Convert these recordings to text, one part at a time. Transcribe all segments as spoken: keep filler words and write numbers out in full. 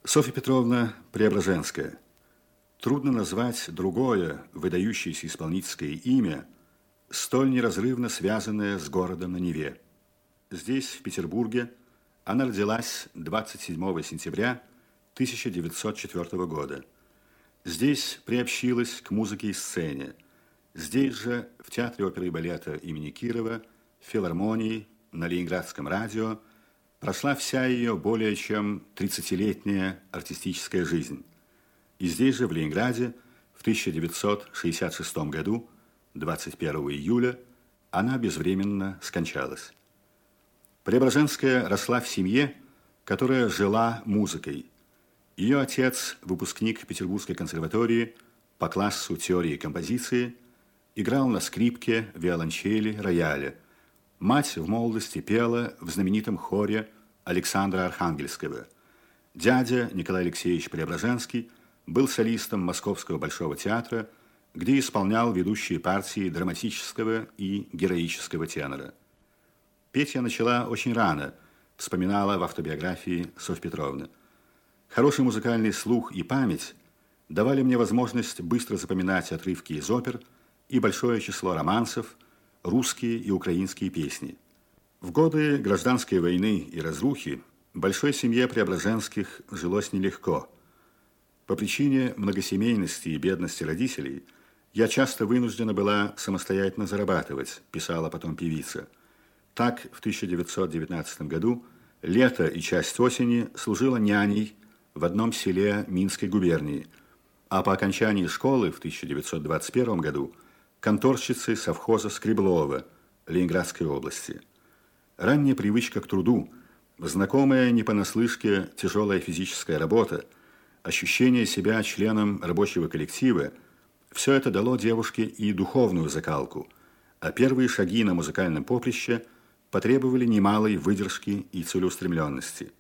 Софья Петровна Преображенская. Трудно назвать другое выдающееся исполнительское имя, столь неразрывно связанное с городом на Неве. Здесь, в Петербурге, она родилась двадцать седьмого сентября тысяча девятьсот четвёртого года. Здесь приобщилась к музыке и сцене. Здесь же, в Театре оперы и балета имени Кирова, в филармонии, на Ленинградском радио, прошла вся ее более чем тридцатилетняя артистическая жизнь. И здесь же, в Ленинграде, в тысяча девятьсот шестьдесят шестом году, двадцать первого июля, она безвременно скончалась. Преображенская росла в семье, которая жила музыкой. Ее отец, выпускник Петербургской консерватории по классу теории композиции, играл на скрипке, виолончели, рояле. Мать в молодости пела в знаменитом хоре Александра Архангельского. Дядя Николай Алексеевич Преображенский был солистом Московского Большого театра, где исполнял ведущие партии драматического и героического тенора. Петь я начала очень рано, вспоминала в автобиографии Софья Петровна. Хороший музыкальный слух и память давали мне возможность быстро запоминать отрывки из опер и большое число романсов, русские и украинские песни. В годы гражданской войны и разрухи большой семье Преображенских жилось нелегко. По причине многосемейности и бедности родителей я часто вынуждена была самостоятельно зарабатывать, писала потом певица. Так, в тысяча девятьсот девятнадцатом году лето и часть осени служила няней в одном селе Минской губернии, а по окончании школы в тысяча девятьсот двадцать первом году конторщицей совхоза Скреблова Ленинградской области. Ранняя привычка к труду, знакомая не понаслышке тяжелая физическая работа, ощущение себя членом рабочего коллектива – все это дало девушке и духовную закалку, а первые шаги на музыкальном поприще потребовали немалой выдержки и целеустремленности.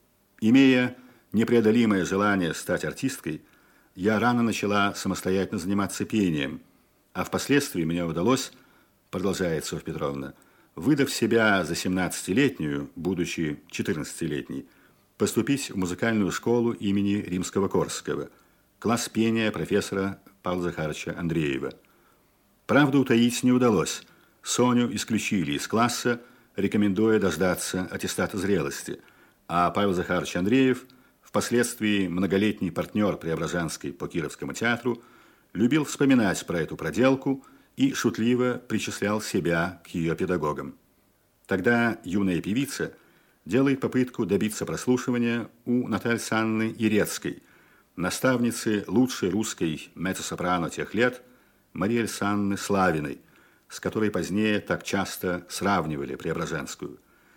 Имея непреодолимое желание стать артисткой, я рано начала самостоятельно заниматься пением, а впоследствии мне удалось, продолжает Софья Петровна, выдав себя за семнадцатилетнюю, будучи четырнадцатилетней, поступить в музыкальную школу имени Римского-Корсакова, класс пения профессора Павла Захаровича Андреева. Правда, утаить не удалось. Соню исключили из класса, рекомендуя дождаться аттестата зрелости, а Павел Захарович Андреев, впоследствии многолетний партнер Преображенской по Кировскому театру, любил вспоминать про эту проделку и шутливо причислял себя к ее педагогам. Тогда юная певица делает попытку добиться прослушивания у Натальи Александровны Ерецкой, наставницы лучшей русской меццо-сопрано тех лет Марии Александровны Славиной, с которой позднее так часто сравнивали Преображенскую.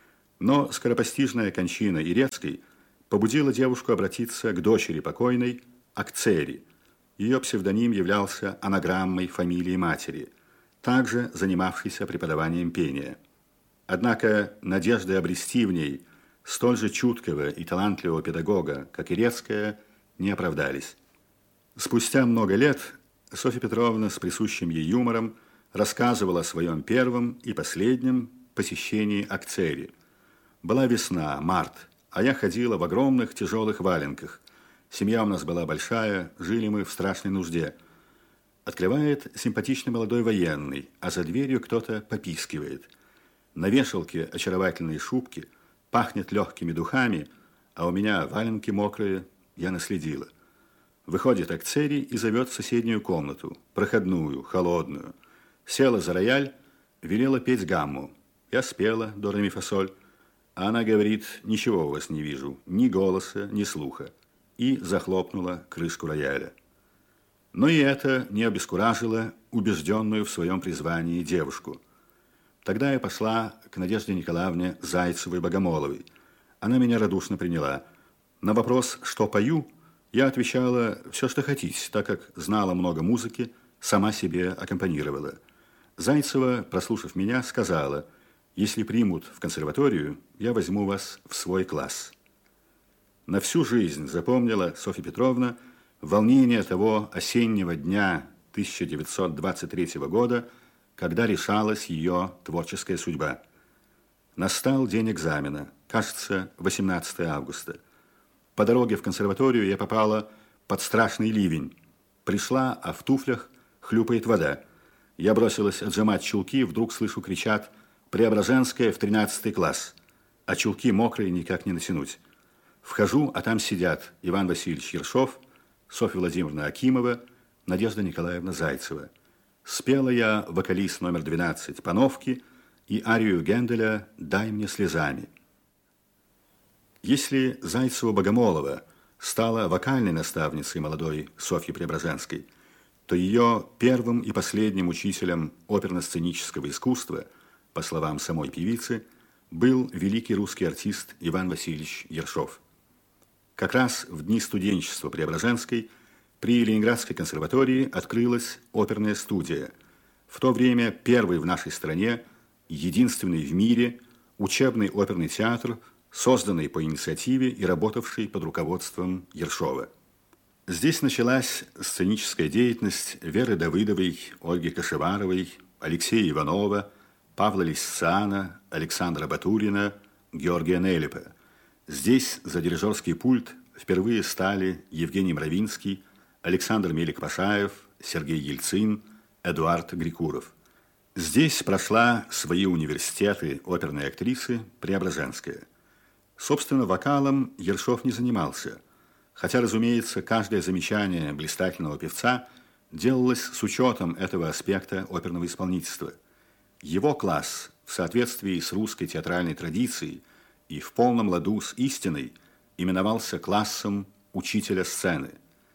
Но скоропостижная кончина Ерецкой побудила девушку обратиться к дочери покойной Акцери. Ее псевдоним являлся анаграммой фамилии матери, также занимавшейся преподаванием пения. Однако надежды обрести в ней столь же чуткого и талантливого педагога, как Ерецкая, не оправдались. Спустя много лет Софья Петровна с присущим ей юмором рассказывала о своем первом и последнем посещении Акцери. Была весна, март, а я ходила в огромных тяжелых валенках. Семья у нас была большая, жили мы в страшной нужде. Открывает симпатичный молодой военный, а за дверью кто-то попискивает. На вешалке очаровательные шубки, пахнет легкими духами, а у меня валенки мокрые, я наследила. Выходит Акцери и зовет в соседнюю комнату, проходную, холодную. Села за рояль, велела петь гамму. Я спела до ре ми фа соль, а она говорит: ничего у вас не вижу, ни голоса, ни слуха. И захлопнула крышку рояля. Но и это не обескуражило убежденную в своем призвании девушку. Тогда я пошла к Надежде Николаевне Зайцевой-Богомоловой. Она меня радушно приняла. На вопрос, что пою, я отвечала все, что хотите, так как знала много музыки, сама себе аккомпанировала. Зайцева, прослушав меня, сказала: если примут в консерваторию, я возьму вас в свой класс. На всю жизнь запомнила Софья Петровна волнение того осеннего дня тысяча девятьсот двадцать третьего года, когда решалась ее творческая судьба. Настал день экзамена, кажется, восемнадцатого августа. По дороге в консерваторию я попала под страшный ливень. Пришла, а в туфлях хлюпает вода. Я бросилась отжимать чулки, вдруг слышу, кричат: «Преображенская в тринадцатый класс!» А чулки мокрые, никак не натянуть. Вхожу, а там сидят Иван Васильевич Ершов, Софья Владимировна Акимова, Надежда Николаевна Зайцева. Спела я вокалист номер двенадцать Пановки и арию Генделя «Дай мне слезами». Если Зайцева-Богомолова стала вокальной наставницей молодой Софьи Преображенской, то ее первым и последним учителем оперно-сценического искусства, по словам самой певицы, был великий русский артист Иван Васильевич Ершов. Как раз в дни студенчества Преображенской при Ленинградской консерватории открылась оперная студия, в то время первый в нашей стране, единственный в мире учебный оперный театр, созданный по инициативе и работавший под руководством Ершова. Здесь началась сценическая деятельность Веры Давыдовой, Ольги Кашеваровой, Алексея Иванова, Павла Лисцана, Александра Батурина, Георгия Нелепа. Здесь за дирижерский пульт впервые стали Евгений Мравинский, Александр Мелик-Пашаев, Сергей Ельцин, Эдуард Грикуров. Здесь прошла свои университеты оперной актрисы Преображенская. Собственно, вокалом Ершов не занимался, хотя, разумеется, каждое замечание блистательного певца делалось с учетом этого аспекта оперного исполнительства. Его класс в соответствии с русской театральной традицией и в полном ладу с истиной именовался классом учителя сцены.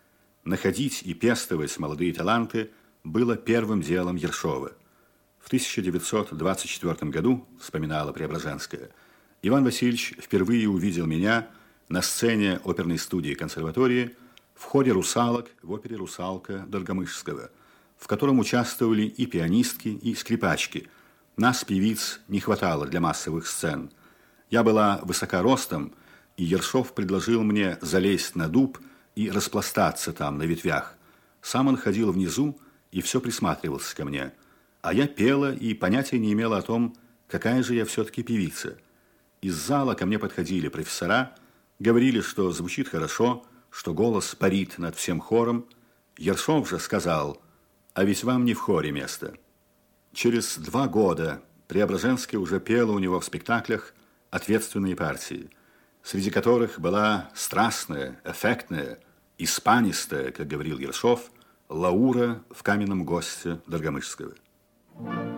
Находить и пестовать молодые таланты было первым делом Ершова. В тысяча девятьсот двадцать четвёртом году, вспоминала Преображенская, Иван Васильевич впервые увидел меня на сцене оперной студии консерватории в ходе «Русалок» в опере «Русалка» Доргомышского, в котором участвовали и пианистки, и скрипачки. Нас, певиц, не хватало для массовых сцен. Я была высока ростом, и Ершов предложил мне залезть на дуб и распластаться там на ветвях. Сам он ходил внизу и все присматривался ко мне. А я пела и понятия не имела о том, какая же я все-таки певица. Из зала ко мне подходили профессора, говорили, что звучит хорошо, что голос парит над всем хором. Ершов же сказал: «А ведь вам не в хоре место». Через два года Преображенская уже пела у него в спектаклях ответственные партии, среди которых была страстная, эффектная, испанистая, как говорил Ершов, Лаура в «Каменном госте» Доргомышского.